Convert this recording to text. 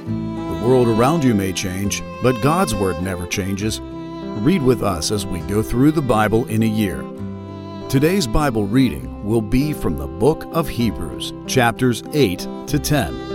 The world around you may change, but God's Word never changes. Read with us as we go through the Bible in a year. Today's Bible reading will be from the book of Hebrews, chapters 8 to 10.